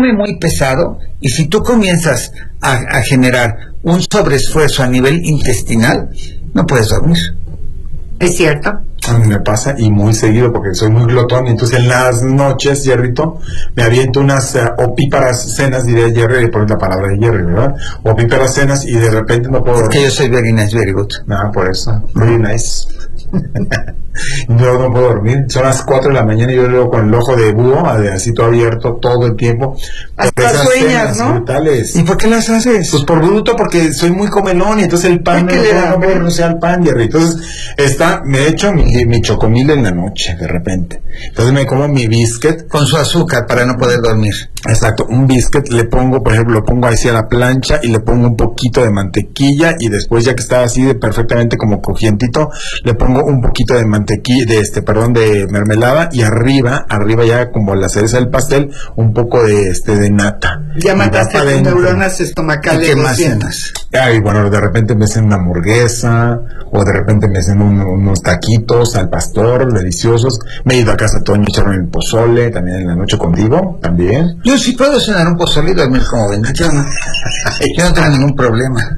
come muy pesado y si tú comienzas a generar un sobreesfuerzo a nivel intestinal, no puedes dormir. ¿Es cierto? A mí me pasa, y muy seguido, porque soy muy glotón, y entonces en las noches, Jerryto, me aviento unas opíparas cenas, diría Jerry, por la palabra de Jerry, ¿verdad? Opíparas cenas, y de repente no puedo dormir. Que yo soy very nice, very good. Por eso, very nice. No puedo dormir, son las 4 de la mañana y yo luego con el ojo de búho, así todo abierto todo el tiempo. Hasta sueñas, ¿no? Brutales. ¿Y por qué las haces? Pues por bruto, porque soy muy comelón y entonces el pan no puedo renunciar al pan, Jerry. Entonces me echo mi chocomil en la noche de repente. Entonces me como mi biscuit con su azúcar para no poder dormir. Exacto, un biscuit le pongo, por ejemplo, lo pongo así a la plancha y le pongo un poquito de mantequilla y después ya que está así de perfectamente como crujientito, le pongo un poquito de mantequilla, de mermelada y arriba ya como la cereza del pastel, un poco de nata. Ya mataste tus neuronas estomacales. ¿Qué más cenas? Ay, bueno, de repente me hacen una hamburguesa o de repente me hacen unos taquitos al pastor, deliciosos. Me he ido a casa de Toño a echarme el pozole también en la noche contigo, también. Yo sí puedo cenar un pozole y dormir como bendito, ¿no? Yo no tengo ningún problema.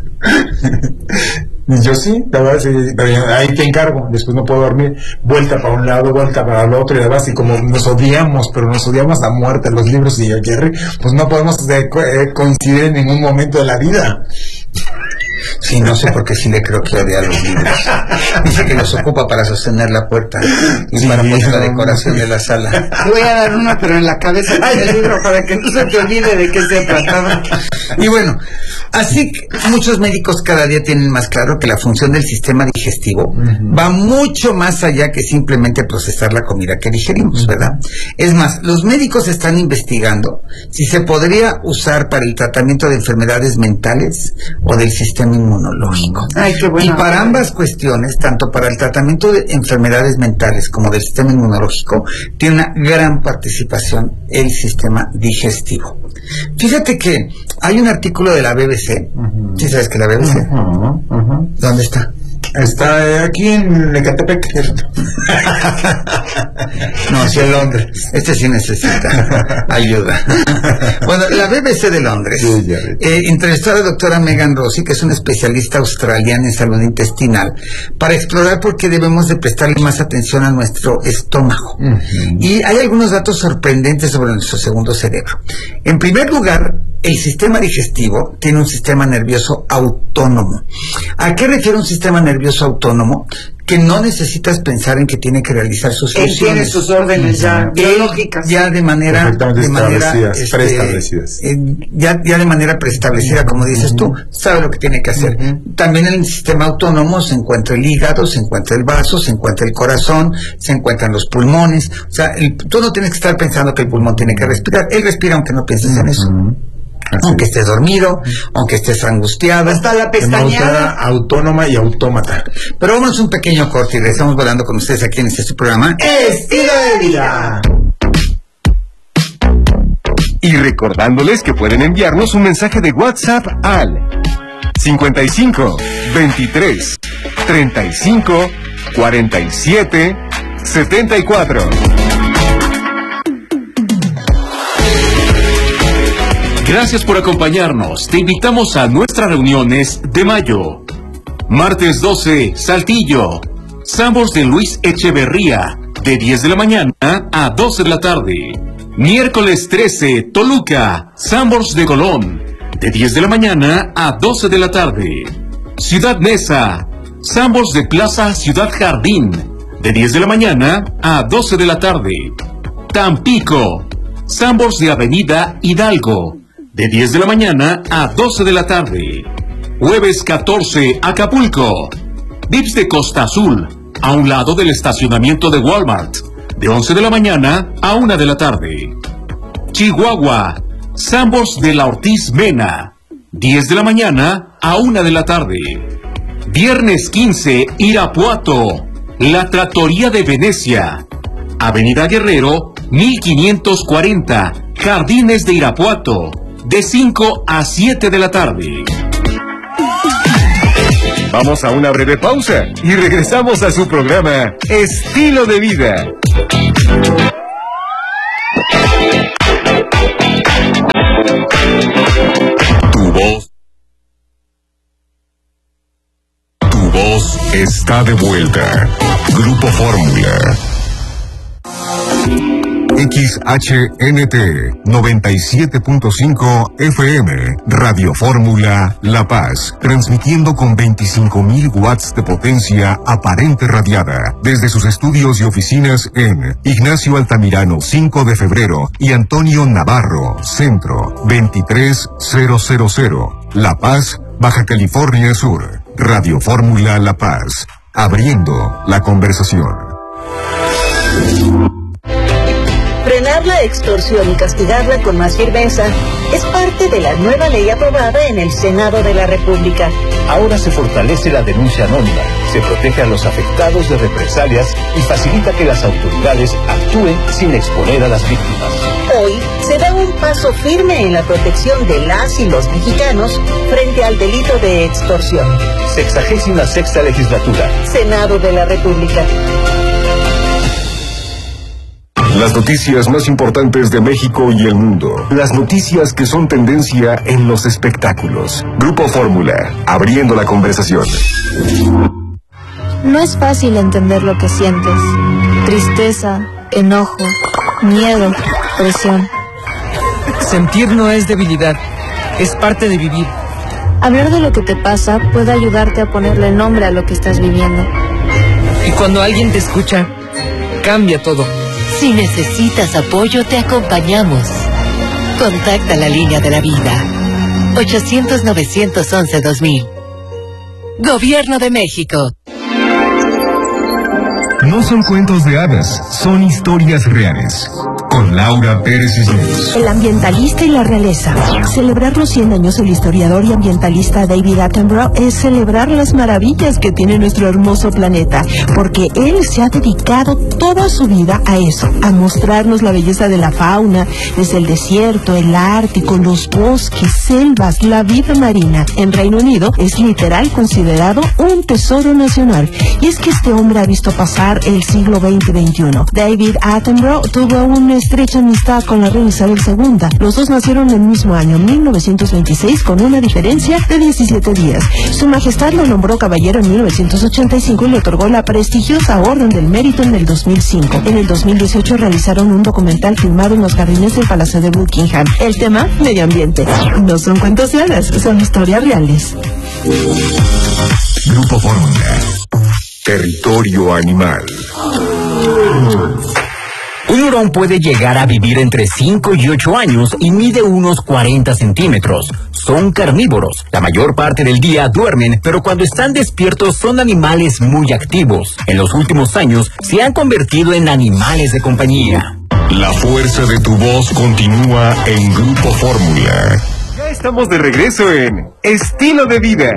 Yo sí, la verdad, sí, pero ahí te encargo, después no puedo dormir, vuelta para un lado, vuelta para el otro, y además, y como nos odiamos, pero nos odiamos a muerte, los libros y yo, Jerry, pues no podemos coincidir en ningún momento de la vida. Sí, no sé por qué sí le creo que odia los libros. Dice que los ocupa para sostener la puerta y sí, para poner la decoración de la sala. Te voy a dar una, pero en la cabeza del libro para que no se te olvide de qué se trataba. Y bueno, así que muchos médicos cada día tienen más claro que la función del sistema digestivo va mucho más allá que simplemente procesar la comida que digerimos, ¿verdad? Es más, los médicos están investigando si se podría usar para el tratamiento de enfermedades mentales o del sistema inmunológico. Ay, qué bueno. Y para ambas cuestiones, tanto para el tratamiento de enfermedades mentales como del sistema inmunológico, tiene una gran participación el sistema digestivo. Fíjate que hay un artículo de la BBC. ¿Sí sabes que la BBC? ¿Dónde está? Está aquí en Ecatepec. No, sí en Londres. Este sí necesita ayuda. Bueno, la BBC de Londres entrevistó a la doctora Megan Rossi, que es una especialista australiana en salud intestinal, para explorar por qué debemos de prestarle más atención a nuestro estómago. Y hay algunos datos sorprendentes sobre nuestro segundo cerebro. En primer lugar, el sistema digestivo tiene un sistema nervioso autónomo. ¿A qué refiere un sistema nervioso autónomo? Que no necesitas pensar en que tiene que realizar sus funciones. Él tiene sus órdenes ya biológicas. Ya de manera preestablecidas. Ya de manera preestablecida, como dices tú, sabe lo que tiene que hacer. También en el sistema autónomo se encuentra el hígado, se encuentra el vaso, se encuentra el corazón, se encuentran los pulmones. O sea, tú no tienes que estar pensando que el pulmón tiene que respirar. Él respira aunque no pienses en eso. Aunque estés dormido, aunque estés angustiado. Hasta la pestañeada. Autónoma y autómata. Pero vamos a un pequeño corte y regresamos volando con ustedes aquí en este programa Estilo de Vida. Y recordándoles que pueden enviarnos un mensaje de WhatsApp al 55 23 35 47 74. Gracias por acompañarnos. Te invitamos a nuestras reuniones de mayo. Martes 12, Saltillo. Sambors de Luis Echeverría, de 10 de la mañana a 12 de la tarde. Miércoles 13, Toluca. Sambors de Colón, de 10 de la mañana a 12 de la tarde. Ciudad Neza. Sambors de Plaza Ciudad Jardín, de 10 de la mañana a 12 de la tarde. Tampico. Sambors de Avenida Hidalgo, de 10 de la mañana a 12 de la tarde. Jueves 14, Acapulco. Dips de Costa Azul, a un lado del estacionamiento de Walmart, de 11 de la mañana a 1 de la tarde. Chihuahua. Sambors de la Ortiz Mena, 10 de la mañana a 1 de la tarde. Viernes 15, Irapuato. La Trattoria de Venecia, Avenida Guerrero, 1540, Jardines de Irapuato, de 5 a 7 de la tarde. Vamos a una breve pausa y regresamos a su programa Estilo de Vida. está de vuelta. Grupo Fórmula. XHNT 97.5 FM, Radio Fórmula La Paz, transmitiendo con 25.000 watts de potencia aparente radiada desde sus estudios y oficinas en Ignacio Altamirano 5 de febrero y Antonio Navarro, Centro 23000, La Paz, Baja California Sur. Radio Fórmula La Paz, abriendo la conversación. Frenar la extorsión y castigarla con más firmeza es parte de la nueva ley aprobada en el Senado de la República. Ahora se fortalece la denuncia anónima, se protege a los afectados de represalias y facilita que las autoridades actúen sin exponer a las víctimas. Hoy se da un paso firme en la protección de las y los mexicanos frente al delito de extorsión. 66ª legislatura. Senado de la República. Las noticias más importantes de México y el mundo. Las noticias que son tendencia en los espectáculos. Grupo Fórmula, abriendo la conversación. No es fácil entender lo que sientes. Tristeza, enojo, miedo, presión. Sentir no es debilidad, es parte de vivir. Hablar de lo que te pasa puede ayudarte a ponerle nombre a lo que estás viviendo. Y cuando alguien te escucha, cambia todo. Si necesitas apoyo, te acompañamos. Contacta la línea de la vida. 800-911-2000. Gobierno de México. No son cuentos de hadas, son historias reales. Con Laura Pérez Cisneros. El ambientalista y la realeza. Celebrar los 100 años del historiador y ambientalista David Attenborough es celebrar las maravillas que tiene nuestro hermoso planeta, porque él se ha dedicado toda su vida a eso, a mostrarnos la belleza de la fauna, desde el desierto, el Ártico, los bosques, selvas, la vida marina. En Reino Unido es literal considerado un tesoro nacional. Y es que este hombre ha visto pasar el siglo XX-XXI. David Attenborough tuvo una estrecha amistad con la reina Isabel II. Los dos nacieron en el mismo año, 1926, con una diferencia de 17 días. Su Majestad lo nombró caballero en 1985 y le otorgó la prestigiosa Orden del Mérito en el 2005. En el 2018 realizaron un documental filmado en los jardines del Palacio de Buckingham. El tema, medio ambiente. No son cuentos de hadas, son historias reales. Grupo Fórmula. Territorio animal. Un hurón puede llegar a vivir entre 5 y 8 años y mide unos 40 centímetros. Son carnívoros. La mayor parte del día duermen, pero cuando están despiertos son animales muy activos. En los últimos años se han convertido en animales de compañía. La fuerza de tu voz continúa en Grupo Fórmula. Ya estamos de regreso en Estilo de Vida.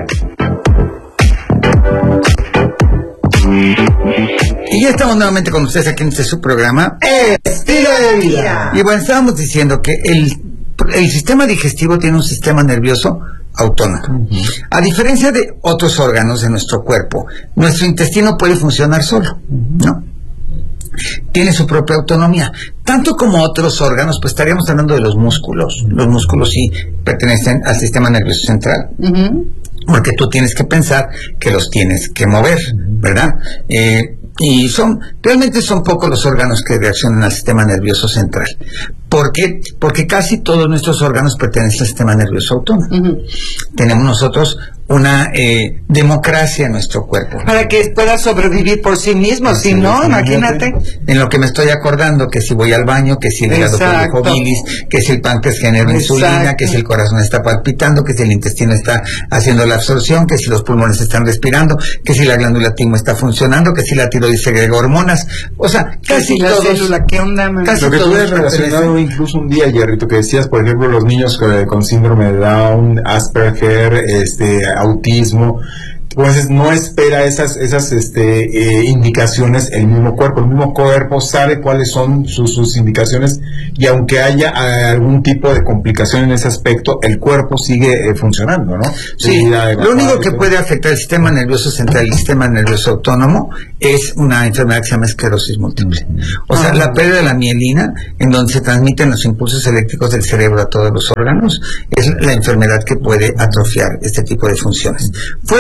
Y ya estamos nuevamente con ustedes aquí en su programa Estilo de Vida. Y bueno, estábamos diciendo que el sistema digestivo tiene un sistema nervioso autónomo. A diferencia de otros órganos de nuestro cuerpo, nuestro intestino puede funcionar solo, ¿no? Tiene su propia autonomía. Tanto como otros órganos, pues estaríamos hablando de los músculos. Los músculos sí pertenecen al sistema nervioso central. Porque tú tienes que pensar que los tienes que mover, ¿verdad? Y realmente son pocos los órganos que reaccionan al sistema nervioso central. ¿Por qué? Porque casi todos nuestros órganos pertenecen al sistema nervioso autónomo. Tenemos nosotros una democracia en nuestro cuerpo. Para que pueda sobrevivir por sí mismo, si no, imagínate. En lo que me estoy acordando, que si voy al baño, que si el hígado produjo bilis, que si el páncreas genera insulina, que si el corazón está palpitando, que si el intestino está haciendo la absorción, que si los pulmones están respirando, que si la glándula timo está funcionando, que si la tiroides segrega hormonas. O sea, casi la todos. Célula, ¿qué onda, man? Lo que tú has relacionado incluso un día, Jerrito, que decías, por ejemplo, los niños con síndrome de Down, Asperger, autismo, pues no espera esas indicaciones el mismo cuerpo sabe cuáles son sus indicaciones, y aunque haya algún tipo de complicación en ese aspecto, el cuerpo sigue funcionando, ¿no? Sí, lo único que puede afectar el sistema nervioso central y el sistema nervioso autónomo es una enfermedad que se llama esclerosis múltiple. O sea, la pérdida de la mielina, en donde se transmiten los impulsos eléctricos del cerebro a todos los órganos, es la enfermedad que puede atrofiar este tipo de funciones. Fuera del esclerosis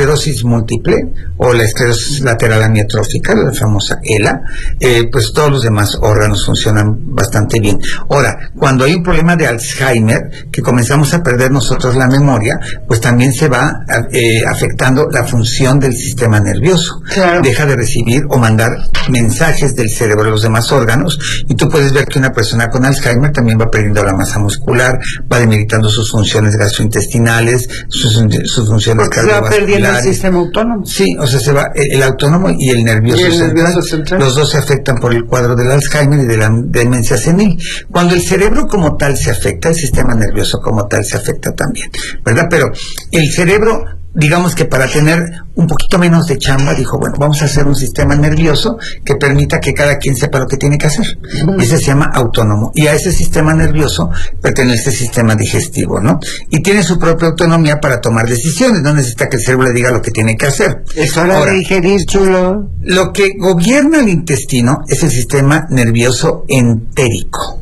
esclerosis múltiple o la esclerosis lateral amiotrófica, la famosa ELA, pues todos los demás órganos funcionan bastante bien. Ahora, cuando hay un problema de Alzheimer, que comenzamos a perder nosotros la memoria, pues también se va afectando la función del sistema nervioso. Claro. Deja de recibir o mandar mensajes del cerebro a los demás órganos, y tú puedes ver que una persona con Alzheimer también va perdiendo la masa muscular, va debilitando sus funciones gastrointestinales, sus funciones cardiovasculares. Se va perdiendo el sistema autónomo. Sí, o sea, se va el autónomo y el nervioso central. Los dos se afectan por el cuadro del Alzheimer y de la demencia senil. Cuando el cerebro como tal se afecta, el sistema nervioso como tal se afecta también, ¿verdad? Pero el cerebro, digamos que para tener un poquito menos de chamba, dijo, bueno, vamos a hacer un sistema nervioso que permita que cada quien sepa lo que tiene que hacer. Ese se llama autónomo. Y a ese sistema nervioso pertenece el sistema digestivo, ¿no? Y tiene su propia autonomía para tomar decisiones. No necesita que el cerebro le diga lo que tiene que hacer. Es hora de digerir, chulo. Lo que gobierna el intestino es el sistema nervioso entérico.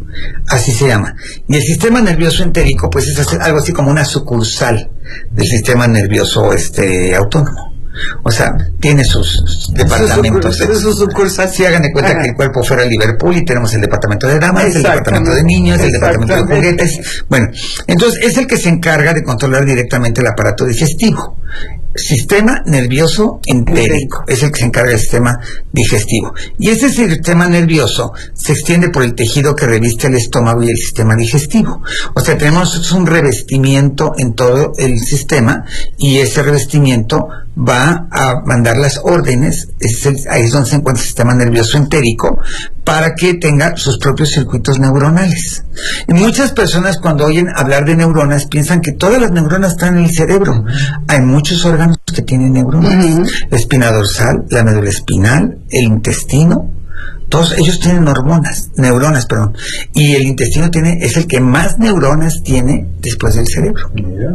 Así se llama. Y el sistema nervioso entérico, pues es algo así como una sucursal del sistema nervioso autónomo. O sea, tiene sus departamentos. Sus sucursales. Si hagan de cuenta que el cuerpo fuera Liverpool y tenemos el departamento de damas, el departamento de niños, el departamento de juguetes. Bueno, entonces es el que se encarga de controlar directamente el aparato digestivo. Sistema nervioso entérico es el que se encarga del sistema digestivo, y ese sistema nervioso se extiende por el tejido que reviste el estómago y el sistema digestivo. O sea, tenemos un revestimiento en todo el sistema, y ese revestimiento va a mandar las órdenes, ahí es donde se encuentra el sistema nervioso entérico, para que tenga sus propios circuitos neuronales. Y muchas personas, cuando oyen hablar de neuronas, piensan que todas las neuronas están en el cerebro. Hay muchos órganos que tienen neuronas. La espina dorsal, la médula espinal, el intestino, todos ellos tienen neuronas, y el intestino es el que más neuronas tiene después del cerebro.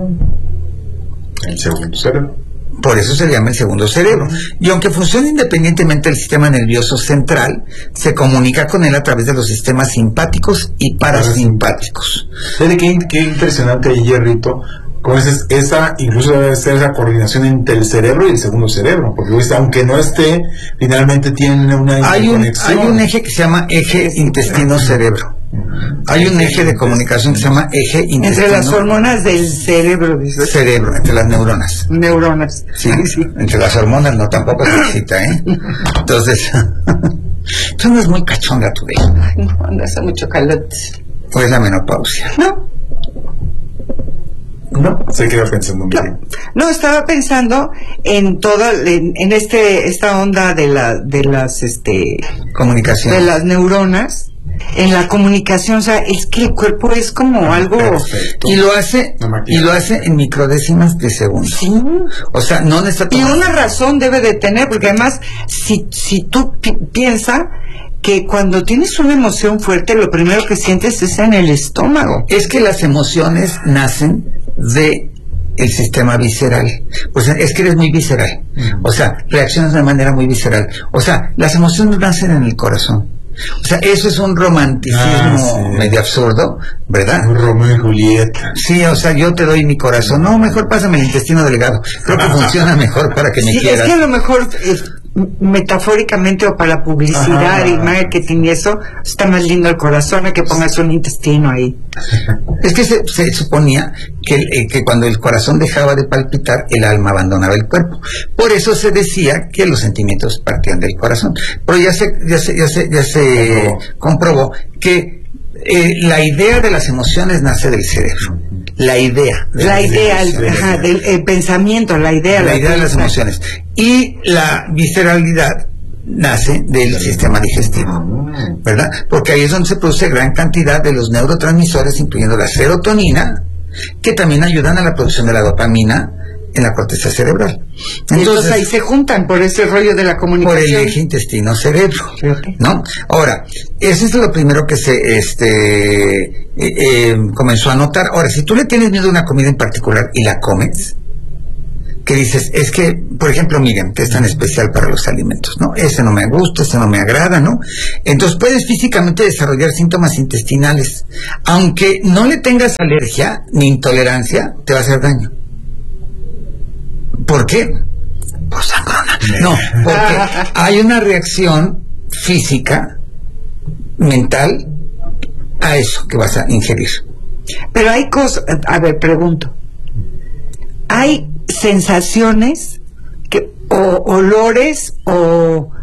El segundo cerebro. Por eso se llama el segundo cerebro. Y aunque funciona independientemente del sistema nervioso central, se comunica con él a través de los sistemas simpáticos y parasimpáticos. Qué impresionante ahí, Hierrito. Como dices, incluso debe ser esa coordinación entre el cerebro y el segundo cerebro, porque aunque no esté, finalmente tienen una interconexión. Hay un eje que se llama eje intestino-cerebro. Hay un eje de comunicación que se llama eje intestino. Entre las hormonas del cerebro, dices. Cerebro, entre las neuronas. Neuronas. Sí, entre las hormonas no, tampoco se excita, ¿eh? Entonces, tú andas muy cachonda, tú, Ay, no, andas a mucho calote. Pues la menopausia. No, se quedó pensando no, estaba pensando en toda, en esta onda de las comunicación, de las neuronas, en la comunicación. O sea, es que el cuerpo es como algo. Perfecto. Y lo hace en microdécimas de segundo. Sí. O sea, no necesita. Y una razón debe de tener, porque además, si tú piensas que cuando tienes una emoción fuerte, lo primero que sientes es en el estómago. Es que las emociones nacen de el sistema visceral. Pues es que eres muy visceral. O sea, reaccionas de manera muy visceral. O sea, las emociones nacen en el corazón. O sea, eso es un romanticismo medio absurdo, ¿verdad? Un Romeo y Julieta. Sí, o sea, yo te doy mi corazón. No, mejor pásame el intestino delgado. Creo que funciona mejor para que me quieras. Es que a lo mejor metafóricamente o para la publicidad y marketing y eso, está más lindo el corazón a que pongas un intestino ahí. Es que se suponía que cuando el corazón dejaba de palpitar, el alma abandonaba el cuerpo. Por eso se decía que los sentimientos partían del corazón. Pero ya se comprobó que la idea de las emociones nace del cerebro. La idea. El pensamiento, la idea de las emociones. Y la visceralidad nace del sistema digestivo, ¿verdad? Porque ahí es donde se produce gran cantidad de los neurotransmisores, incluyendo la serotonina, que también ayudan a la producción de la dopamina en la corteza cerebral. Entonces ahí se juntan por ese rollo de la comunicación. Por el eje intestino-cerebro, ¿no? Ahora, eso es lo primero que se comenzó a notar. Ahora, si tú le tienes miedo a una comida en particular y la comes, que dices, es que, por ejemplo, Miriam, que es tan especial para los alimentos, ¿no? Ese no me gusta, ese no me agrada, ¿no? Entonces puedes físicamente desarrollar síntomas intestinales. Aunque no le tengas alergia ni intolerancia, te va a hacer daño. ¿Por qué? Por sangrona. No, porque hay una reacción física, mental, a eso que vas a ingerir. Pero hay cosas, a ver, pregunto, hay sensaciones que, o olores o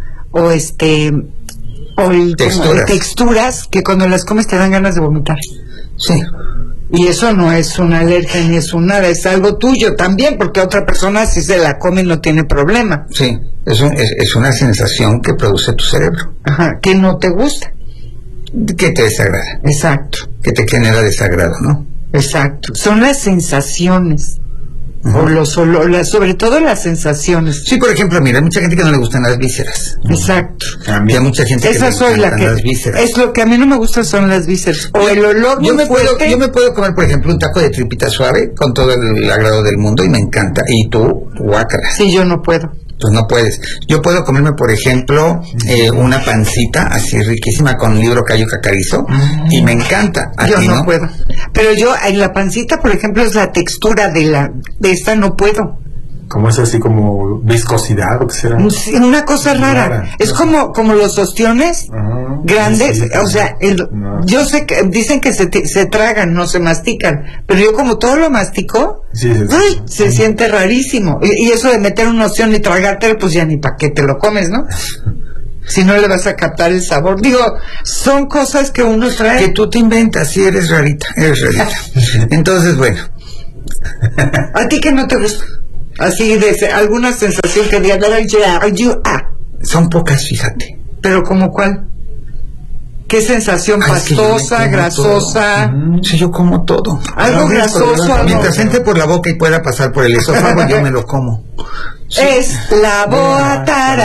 texturas que cuando las comes te dan ganas de vomitar. Sí. Y eso no es una alergia ni es un nada, es algo tuyo también, porque otra persona si se la come no tiene problema. Sí, es una sensación que produce tu cerebro. Ajá, que no te gusta. Que te desagrada. Exacto. Que te genera desagrado, ¿no? Exacto. Son las sensaciones. O sobre todo las sensaciones. Sí, por ejemplo, mira, hay mucha gente que no le gustan las vísceras. Exacto. Y hay mucha gente que le encantan las vísceras. Es lo que a mí no me gusta, son las vísceras. O el olor yo me puedo comer, por ejemplo, un taco de tripita suave con todo el agrado del mundo y me encanta. Y tú, guácala. Sí, yo no puedo. Pues no puedes. Yo puedo comerme, por ejemplo, una pancita así riquísima con libro Cayo Cacarizo y me encanta. Yo no puedo. Pero yo en la pancita, por ejemplo, es la textura de esta, no puedo. ¿Cómo es así como viscosidad o qué será? Una cosa rara. Es como los ostiones grandes. Sí, o sea, yo sé que dicen que se tragan, no se mastican. Pero yo como todo lo mastico, se siente rarísimo. Y eso de meter un ostión y tragártelo, pues ya ni para qué te lo comes, ¿no? Si no le vas a captar el sabor. Digo, son cosas que uno trae. Que tú te inventas, sí, eres rarita. Entonces, bueno. ¿A ti qué no te gusta? Así de alguna sensación que diga, son pocas, fíjate. ¿Pero como cuál? ¿Qué sensación? ¿Pastosa, grasosa? Sí, yo como todo. Algo grasoso. Mientras entre por la boca y pueda pasar por el esófago, yo me lo como. Sí. Es la boa,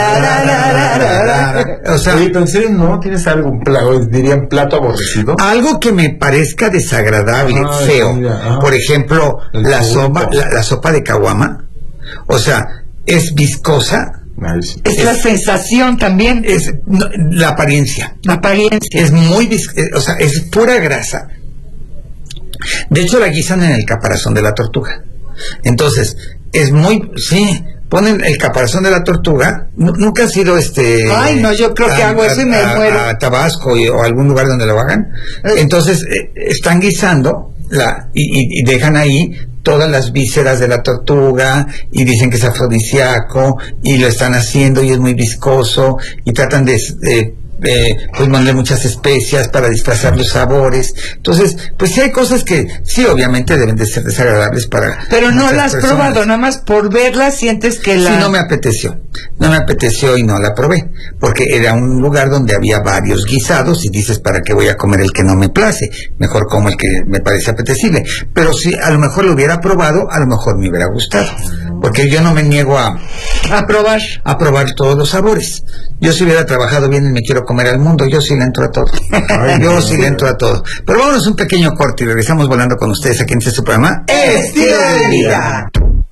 o sea, ¿en serio no tienes algo, dirían plato aborrecido? Algo que me parezca desagradable, feo. Por ejemplo, la sopa de caguama. O sea, es viscosa. Es la sensación también. Es la apariencia. La apariencia. Es muy o sea, es pura grasa. De hecho, la guisan en el caparazón de la tortuga. Entonces, es muy... Sí, ponen el caparazón de la tortuga. Nunca ha sido Ay, no, yo creo que hago eso y me muero. A Tabasco o algún lugar donde lo hagan. Entonces, están guisando y dejan ahí todas las vísceras de la tortuga y dicen que es afrodisíaco y lo están haciendo y es muy viscoso y tratan de pues poner muchas especias para disfrazar los sabores. Entonces, pues sí hay cosas que sí obviamente deben de ser desagradables para... Pero no las has probado, nada más por verlas sientes que Sí, no me apeteció y no la probé, porque era un lugar donde había varios guisados y dices, ¿para qué voy a comer el que no me place? Mejor como el que me parece apetecible. Pero si a lo mejor lo hubiera probado, a lo mejor me hubiera gustado, porque yo no me niego a probar todos los sabores. Yo si hubiera trabajado bien y me quiero comer al mundo, yo sí le entro a todo. Le entro a todo. Pero vámonos un pequeño corte y regresamos volando con ustedes aquí en este programa Estilo de Vida.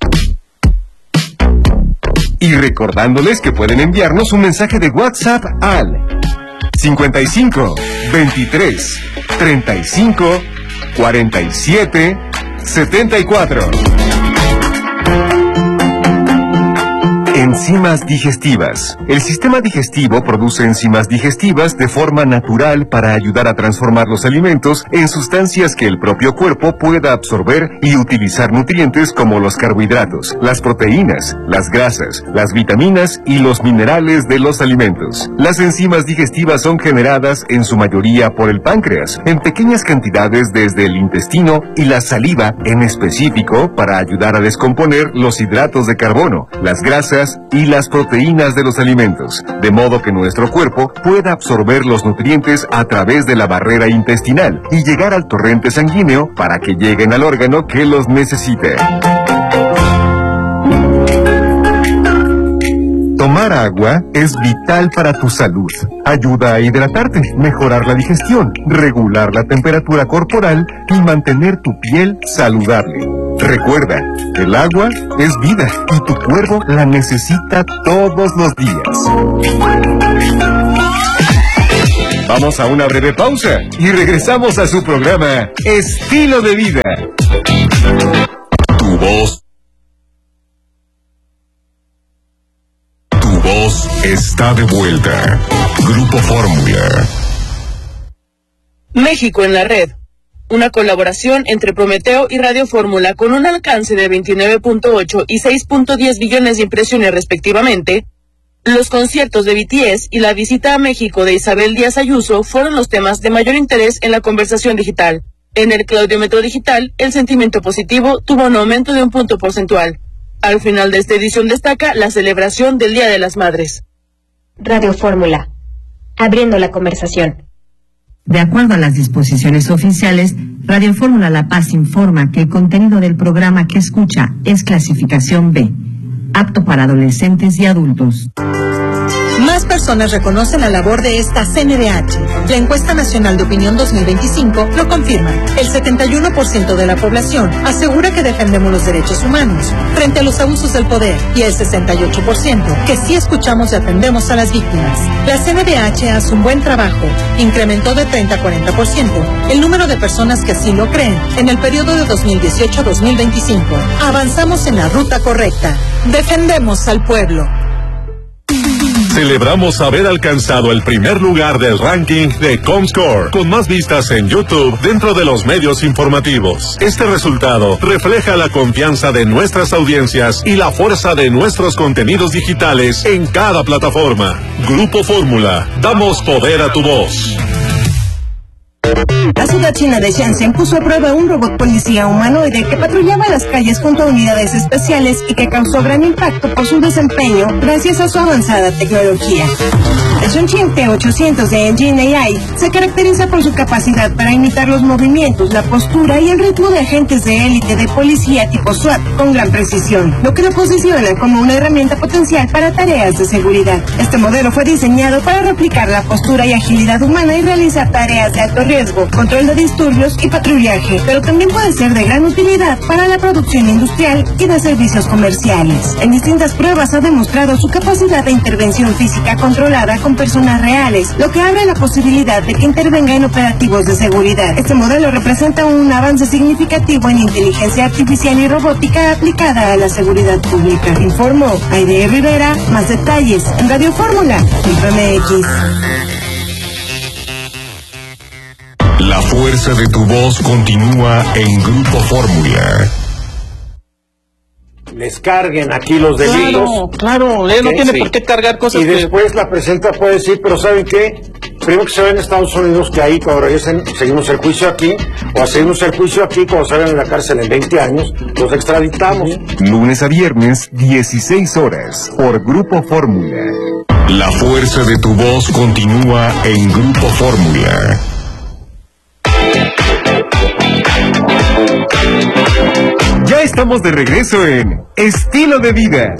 Y recordándoles que pueden enviarnos un mensaje de WhatsApp al 55 23 35 47 74. Enzimas digestivas. El sistema digestivo produce enzimas digestivas de forma natural para ayudar a transformar los alimentos en sustancias que el propio cuerpo pueda absorber y utilizar nutrientes como los carbohidratos, las proteínas, las grasas, las vitaminas y los minerales de los alimentos. Las enzimas digestivas son generadas en su mayoría por el páncreas, en pequeñas cantidades desde el intestino y la saliva en específico para ayudar a descomponer los hidratos de carbono, las grasas y las proteínas de los alimentos, de modo que nuestro cuerpo pueda absorber los nutrientes a través de la barrera intestinal y llegar al torrente sanguíneo para que lleguen al órgano que los necesite. Tomar agua es vital para tu salud. Ayuda a hidratarte, mejorar la digestión, regular la temperatura corporal y mantener tu piel saludable. Recuerda, el agua es vida y tu cuerpo la necesita todos los días. Vamos a una breve pausa y regresamos a su programa Estilo de Vida. Tu voz. voz está de vuelta. Grupo Fórmula. México en la red. Una colaboración entre Prometeo y Radio Fórmula con un alcance de 29.8 y 6.10 billones de impresiones respectivamente. Los conciertos de BTS y la visita a México de Isabel Díaz Ayuso fueron los temas de mayor interés en la conversación digital. En el Claudiómetro digital, el sentimiento positivo tuvo un aumento de 1 punto porcentual. Al final de esta edición destaca la celebración del Día de las Madres. Radio Fórmula, abriendo la conversación. De acuerdo a las disposiciones oficiales, Radio Fórmula La Paz informa que el contenido del programa que escucha es clasificación B, apto para adolescentes y adultos. Más personas reconocen la labor de esta CNDH. La encuesta nacional de opinión 2025 lo confirma. El 71% de la población asegura que defendemos los derechos humanos frente a los abusos del poder y el 68% que sí escuchamos y atendemos a las víctimas. La CNDH hace un buen trabajo. Incrementó de 30 a 40% el número de personas que así lo creen en el periodo de 2018 a 2025. Avanzamos en la ruta correcta. Defendemos al pueblo. Celebramos haber alcanzado el primer lugar del ranking de Comscore, con más vistas en YouTube dentro de los medios informativos. Este resultado refleja la confianza de nuestras audiencias y la fuerza de nuestros contenidos digitales en cada plataforma. Grupo Fórmula, damos poder a tu voz. La ciudad china de Shenzhen puso a prueba un robot policía humanoide que patrullaba las calles junto a unidades especiales y que causó gran impacto por su desempeño gracias a su avanzada tecnología. El Chongqing T800 de Engine AI se caracteriza por su capacidad para imitar los movimientos, la postura y el ritmo de agentes de élite de policía tipo SWAT con gran precisión, lo que lo posiciona como una herramienta potencial para tareas de seguridad. Este modelo fue diseñado para replicar la postura y agilidad humana y realizar tareas de alto riesgo, control de disturbios y patrullaje, pero también puede ser de gran utilidad para la producción industrial y de servicios comerciales. En distintas pruebas ha demostrado su capacidad de intervención física controlada con personas reales, lo que abre la posibilidad de que intervenga en operativos de seguridad. Este modelo representa un avance significativo en inteligencia artificial y robótica aplicada a la seguridad pública. Informó Aide Rivera. Más detalles en Radio Fórmula, MX. La fuerza de tu voz continúa en Grupo Fórmula. Les carguen aquí los delitos. Claro, él no tiene por qué cargar cosas. Y después la presenta puede decir, pero ¿saben qué? Primero que se ve en Estados Unidos, que ahí cuando regresen seguimos el juicio aquí, o hacemos el juicio aquí cuando salgan de la cárcel en 20 años, los extraditamos. Lunes a viernes, 16 horas, por Grupo Fórmula. La fuerza de tu voz continúa en Grupo Fórmula. Ya estamos de regreso en Estilo de Vida.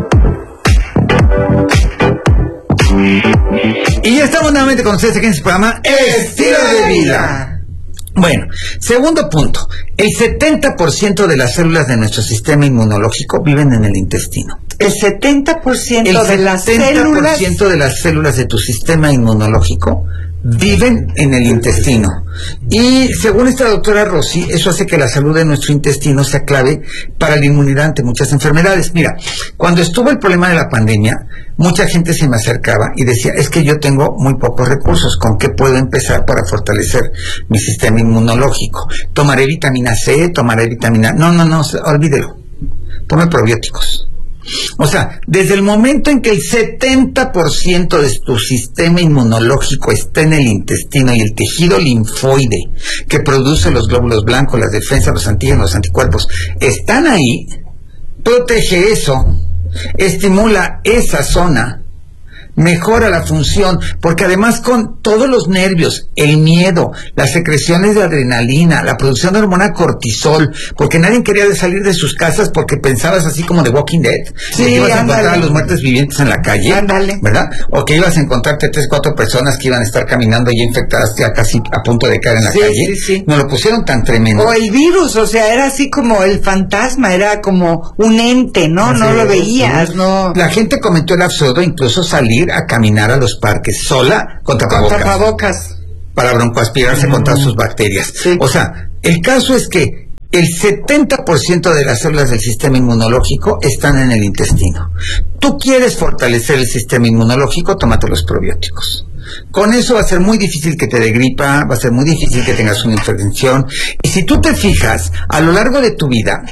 Y ya estamos nuevamente con ustedes aquí en su programa Estilo de Vida. Bueno, segundo punto. El 70% de las células de nuestro sistema inmunológico viven en el intestino. El 70% de las células... El 70% de las células de tu sistema inmunológico viven en el intestino. Y según esta doctora Rossi, eso hace que la salud de nuestro intestino sea clave para la inmunidad ante muchas enfermedades. Mira, cuando estuvo el problema de la pandemia, mucha gente se me acercaba y decía, es que yo tengo muy pocos recursos, ¿con qué puedo empezar para fortalecer mi sistema inmunológico? ¿Tomaré vitamina C? ¿Tomaré vitamina...? No, olvídelo. Tome probióticos. O sea, desde el momento en que el 70% de tu sistema inmunológico está en el intestino y el tejido linfoide que produce los glóbulos blancos, las defensas, los antígenos, los anticuerpos, están ahí, protege eso, estimula esa zona, mejora la función, porque además con todos los nervios, el miedo, las secreciones de adrenalina, la producción de hormona cortisol, porque nadie quería salir de sus casas porque pensabas así como de Walking Dead, sí, que ibas a encontrar a los muertos vivientes en la calle, ¿verdad? O que ibas a encontrarte 3, 4 personas que iban a estar caminando ya infectadas, ya casi a punto de caer en la calle. Sí. Nos lo pusieron tan tremendo. O el virus, o sea, era así como el fantasma, era como un ente, ¿no? No lo veías, no. La gente cometió el absurdo, incluso salir a caminar a los parques sola con tapabocas para broncoaspirarse contra sus bacterias. O sea, el caso es que el 70% de las células del sistema inmunológico están en el intestino. Tú quieres fortalecer el sistema inmunológico, tómate los probióticos. Con eso va a ser muy difícil que te dé gripa, va a ser muy difícil que tengas una infección. Y si tú te fijas, a lo largo de tu vida,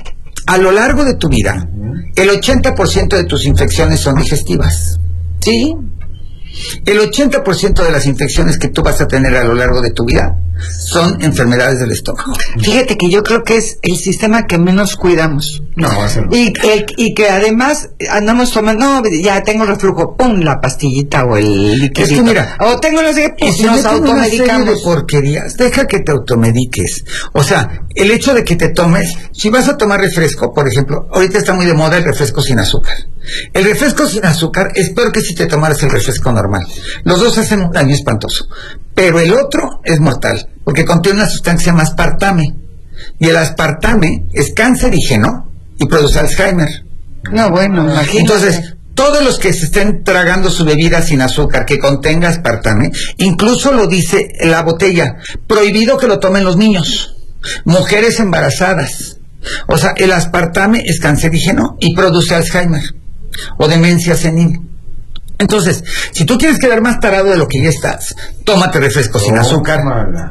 el 80% de tus infecciones son digestivas. ¿Sí? El 80% de las infecciones que tú vas a tener a lo largo de tu vida son enfermedades del estómago. Fíjate que yo creo que es el sistema que menos cuidamos. No, va a ser. Y que además andamos tomando, no, ya tengo reflujo, pum, la pastillita o el líquido. Es que mira, o tengo no sé, pues nos automedicamos. De porquerías, deja que te automediques. O sea, el hecho de que te tomes, si vas a tomar refresco, por ejemplo, ahorita está muy de moda el refresco sin azúcar. El refresco sin azúcar es peor que si te tomaras el refresco normal. Los dos hacen un daño espantoso. Pero el otro es mortal, porque contiene una sustancia que se llama aspartame. Y el aspartame es cancerígeno y produce Alzheimer. No, bueno, imagínate. Entonces, todos los que se estén tragando su bebida sin azúcar que contenga aspartame, incluso lo dice la botella, prohibido que lo tomen los niños, mujeres embarazadas. O sea, el aspartame es cancerígeno y produce Alzheimer o demencia senil. Entonces, si tú quieres quedar más tarado de lo que ya estás, tómate refresco sin azúcar.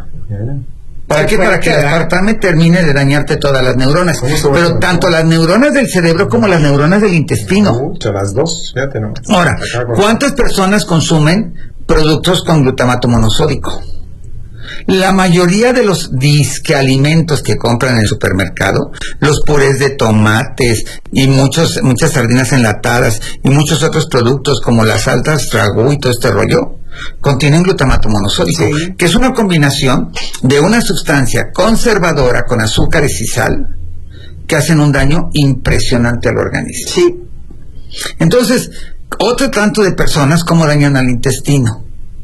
¿Para qué? Para que el aspartame termine de dañarte todas las neuronas. Pero tanto las neuronas del cerebro como las neuronas del intestino. Las dos, fíjate nomás. Ahora, ¿cuántas personas consumen productos con glutamato monosódico? La mayoría de los disquealimentos que compran en el supermercado, los purés de tomates y muchas sardinas enlatadas y muchos otros productos como las salsas ragú y todo este rollo, contienen glutamato monosódico, sí, que es una combinación de una sustancia conservadora con azúcares y sal que hacen un daño impresionante al organismo. Sí. Entonces, otro tanto de personas como dañan al intestino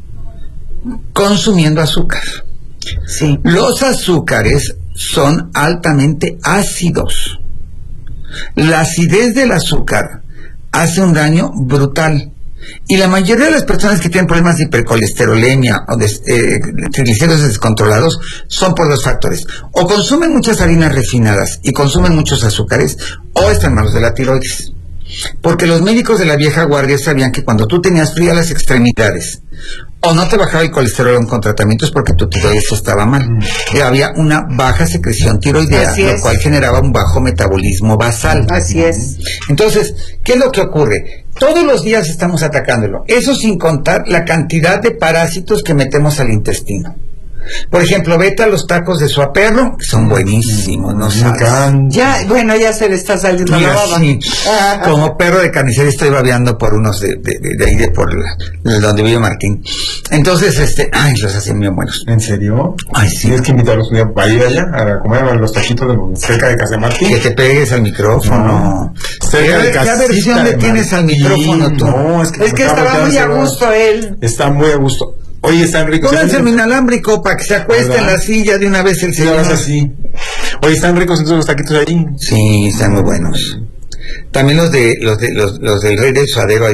consumiendo azúcar. Sí. Los azúcares son altamente ácidos. La acidez del azúcar hace un daño brutal. Y la mayoría de las personas que tienen problemas de hipercolesterolemia o de triglicéridos descontrolados son por dos factores. O consumen muchas harinas refinadas y consumen muchos azúcares, o están malos de la tiroides. Porque los médicos de la vieja guardia sabían que cuando tú tenías frías las extremidades o no te bajaba el colesterol con tratamientos porque tu tiroides estaba mal. Había una baja secreción tiroidea, lo cual generaba un bajo metabolismo basal. Así es. Entonces, ¿qué es lo que ocurre? Todos los días estamos atacándolo. Eso sin contar la cantidad de parásitos que metemos al intestino. Por ejemplo, vete a los tacos de suaperro, que son buenísimos, ¿no sabes? Ya, bueno, ya se le está saliendo la baba. Sí. Como perro de carnicería estoy babeando por unos de ahí, donde vive Martín. Entonces, los hacen bien buenos. ¿En serio? Ay, sí. Tienes que invitarlos un día para ir allá a comer los taquitos cerca de casa de Martín. Que te pegues al micrófono. ¿Qué versión le tienes al micrófono tú? No, es que estaba muy a gusto él. Está muy a gusto. Oye, están ricos. Pónganse un inalámbrico para que se acueste en la silla de una vez el señor. Así. Oye, están ricos entonces los taquitos ahí. Sí, están muy buenos. También los del Rey del Suadero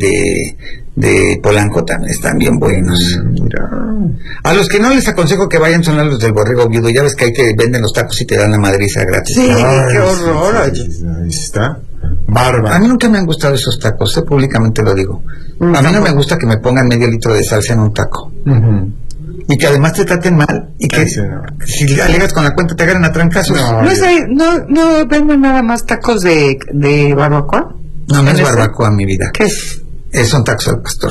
de Polanco también están bien buenos. Mira. A los que no les aconsejo que vayan son a los del Borrego Viudo. Ya ves que ahí te venden los tacos y te dan la madriza gratis. Sí, qué horror. Ahí está. Bárbaro. A mí nunca me han gustado esos tacos, públicamente lo digo. A mí no me gusta que me pongan medio litro de salsa en un taco. Y que además te traten mal. Y que si alegas con la cuenta te agarren a trancazos. ¿No venden nada más tacos de barbacoa? No es barbacoa, mi vida. ¿Qué es? Son tacos al pastor.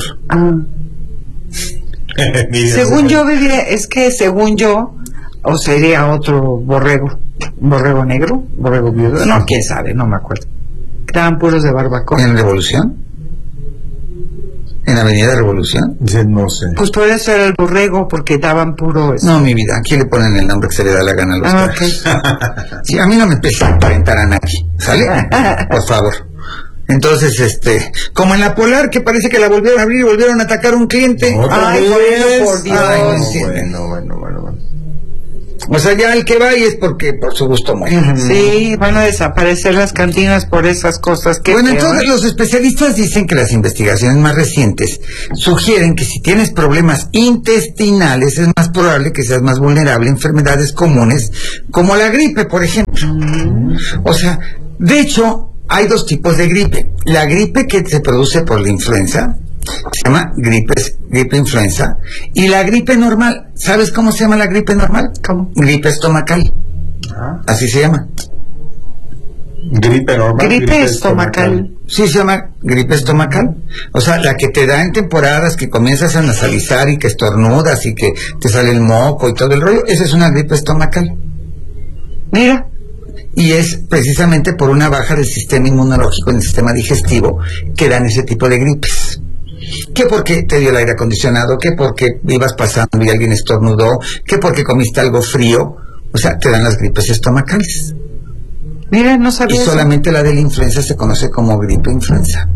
Según yo, o sería otro borrego negro, borrego viudo, no, quién sabe, no me acuerdo. Estaban puros de barbacoa. ¿En Revolución? ¿En Avenida Revolución? No sé. Pues podría ser el borrego porque daban puro... No, mi vida, aquí le ponen el nombre que se le da la gana a los perros. Sí, a mí no me empieza a aparentar a nadie, ¿sale? Por favor. Entonces, como en la Polar, que parece que la volvieron a abrir y volvieron a atacar a un cliente. Ay, bueno, por Dios. Bueno. O sea, ya el que va y es porque por su gusto muere. Sí, van a desaparecer las cantinas por esas cosas que... Bueno, entonces los especialistas dicen que las investigaciones más recientes sugieren que si tienes problemas intestinales es más probable que seas más vulnerable a enfermedades comunes como la gripe, por ejemplo. O sea, de hecho, hay dos tipos de gripe. La gripe que se produce por la influenza se llama gripe influenza, y la gripe normal, ¿sabes cómo se llama la gripe normal? ¿Cómo? Gripe estomacal. Así se llama. Gripe normal. Gripe estomacal. Sí, se llama gripe estomacal. O sea, la que te da en temporadas que comienzas a nasalizar y que estornudas y que te sale el moco y todo el rollo, esa es una gripe estomacal. Mira. Y es precisamente por una baja del sistema inmunológico en el sistema digestivo que dan ese tipo de gripes. Que porque te dio el aire acondicionado, que porque ibas pasando y alguien estornudó, que porque comiste algo frío. O sea, te dan las gripes estomacales. Mira, no sabía. Y solamente la de la influenza se conoce como gripe influenza.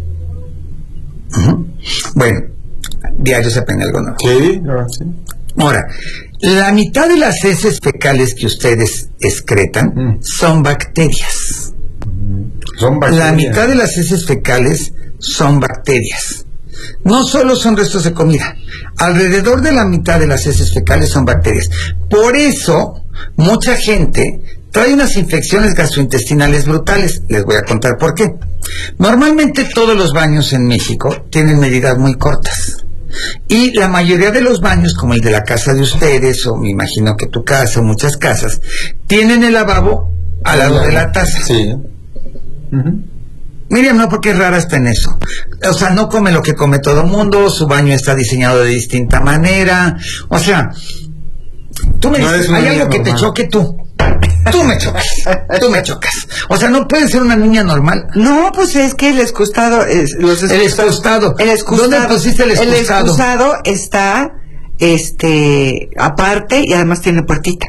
Bueno, diario se aprende algo nuevo. Sí. Ahora, la mitad de las heces fecales que ustedes excretan son bacterias. La mitad de las heces fecales son bacterias. No solo son restos de comida. Alrededor de la mitad de las heces fecales son bacterias. Por eso, mucha gente trae unas infecciones gastrointestinales brutales. Les voy a contar por qué. Normalmente todos los baños en México tienen medidas muy cortas. Y la mayoría de los baños, como el de la casa de ustedes, o me imagino que tu casa, o muchas casas, tienen el lavabo al lado de la taza. Sí. Miriam, no, porque es rara está en eso. O sea, no come lo que come todo el mundo, su baño está diseñado de distinta manera. O sea, tú me dices, hay algo que te choque tú. Tú me chocas. O sea, no puedes ser una niña normal. No, pues es que el excusado... El excusado. ¿Dónde pusiste el excusado? El excusado está, aparte y además tiene puertita.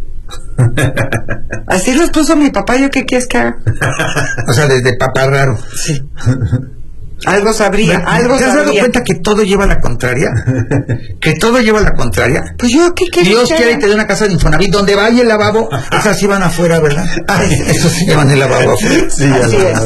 Así los puso mi papá. ¿Yo qué quieres que haga? O sea, desde papá raro. Sí. Algo sabría, algo ¿Te has sabría. dado cuenta que todo lleva a la contraria? ¿Que todo lleva a la contraria? Pues yo, ¿qué quieres? Dios quiere y te dé una casa de Infonavit donde vaya el lavabo. Esas sí van afuera, ¿verdad? Esos sí llevan el lavabo afuera. Sí, así es.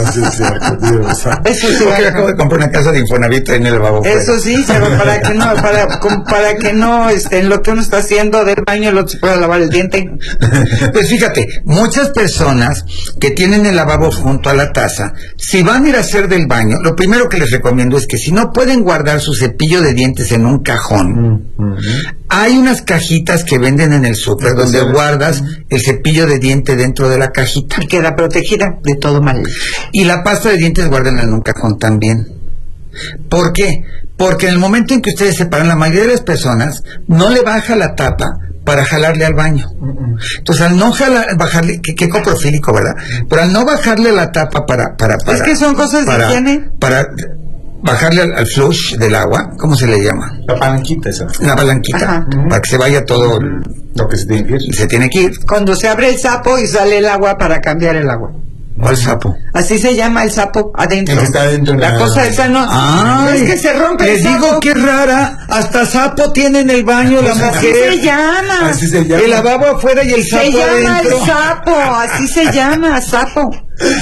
Eso sí. Porque acabo de comprar una casa de Infonavit en el lavabo afuera. Eso sí, para que no, en lo que uno está haciendo del baño, el otro se pueda lavar el diente. Pues fíjate, muchas personas que tienen el lavabo junto a la taza, si van a ir a hacer del baño, lo primero que les recomiendo es que si no pueden guardar su cepillo de dientes en un cajón, hay unas cajitas que venden en el súper donde guardas el cepillo de diente dentro de la cajita. Y queda protegida de todo mal. Y la pasta de dientes guárdenla en un cajón también. ¿Por qué? Porque en el momento en que ustedes separan, la mayoría de las personas no le baja la tapa para jalarle al baño. Entonces, al no bajarle, qué coprofílico, ¿verdad? Pero al no bajarle la tapa para es que son cosas de higiene. Para bajarle al flush del agua, ¿cómo se le llama? La palanquita esa. La palanquita, para que se vaya todo lo que se tiene que ir. Se tiene que ir. Cuando se abre el sapo y sale el agua para cambiar el agua. ¿Cuál sapo? Así se llama el sapo adentro. El que está adentro. La cosa esa no. Ay, es que se rompe les el sapo. digo que rara. Hasta sapo tiene en el baño la mujer. Así se llama. Así se llama. El lavabo afuera y el sapo adentro. Se llama el sapo. Así se llama, sapo.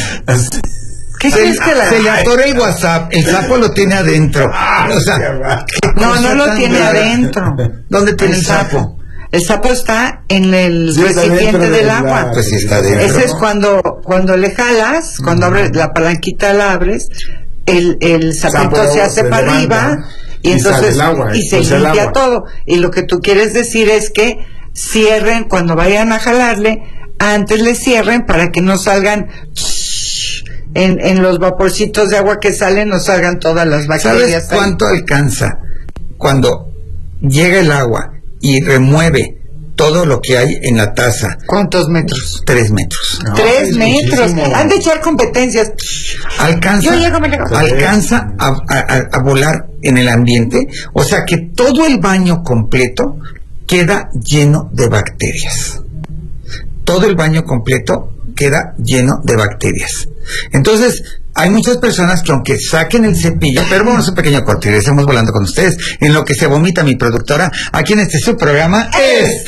¿Qué crees que se le atora el WhatsApp? El sapo lo tiene adentro. O sea, no lo tiene adentro. ¿Dónde tiene el sapo? El sapo está en el recipiente del agua. Pues sí está dentro. Ese es cuando le jalas, cuando abres la palanquita, la abres, el sapito se hace para arriba y entonces se limpia todo. Y lo que tú quieres decir es que cierren cuando vayan a jalarle, antes le cierren para que no salgan en los vaporcitos de agua que salen, no salgan todas las bacterias. ¿Sabes cuánto alcanza cuando llega el agua y remueve todo lo que hay en la taza? ¿Cuántos metros? 3 metros. 3 metros. Han de echar competencias. Alcanza a volar en el ambiente. O sea que todo el baño completo queda lleno de bacterias. Todo el baño completo queda lleno de bacterias. Entonces, hay muchas personas que aunque saquen el cepillo, pero vamos a un pequeño corte y regresamos volando con ustedes en lo que se vomita mi productora aquí en este su programa.